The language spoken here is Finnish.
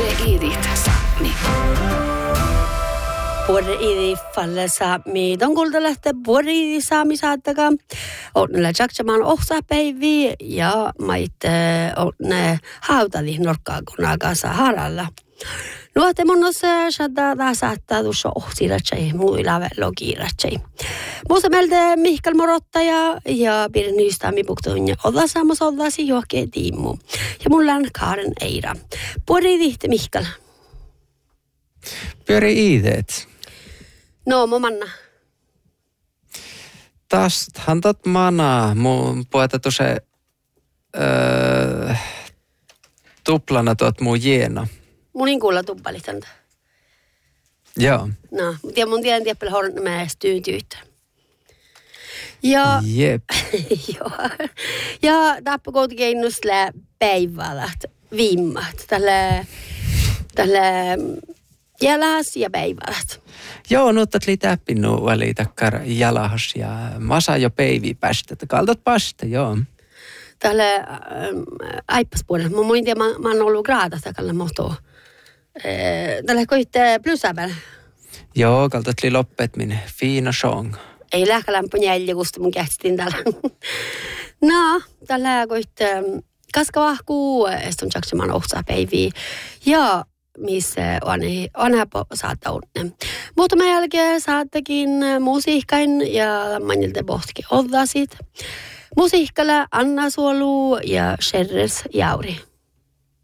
Idit Sápmi. Puore Idi falle Sápmi. Ton kuultelette Puore Idi Sámi saattakaa. Onnella jaksamaan ohsapäiviä ja maitte onne hautali norkkaakunnan kanssa haralla. Nuote monnossa saattaa tuossa ohsiratsäi, muilla logiratsäi. Muussa meiltä Mihkel Morottaja ja pidin niistä mipuktuun ja ollasaamos ollasi johkeen tiimmu. Ja mulla on Karen Eira. Puori vihti Mihkel. Pyöri ideet. No, manna. Tästähän tot manaa. Mun puhuta tuossa tuplana tuot mun jena. Mun inkuulla tuppalitanta. Joo. No, mun tiedän tiedä horna määrä tyytyyttä. Ja, jep. joo. Ja tappakoutikeinnuslä päivälät, viimmat, tällä jäläs ja päivälät. Joo, nyt oli täppinut väli takkar jalahas ja masa jo päiviä päästä. Kaltat päästä, joo. Tällä aippaspuolella. Mä muin tiedä, mä oon ollut graata takalla motoa. Tällä koitte plysäpällä. Joo, kaltat oli loppet minne. Fina song. Ei lähkälämpö jälje, kun mun kähtistin täällä. No, tällä koitte kaskavahkuu, estun jaksamaan ohsaa päiviä. Ja missä on häpä saattaa unne. Muutama jälkeen saattakin musiikkain ja manilta pohtikin ollasit. Musiikkalla Anna Suolu ja Sherres Jauri.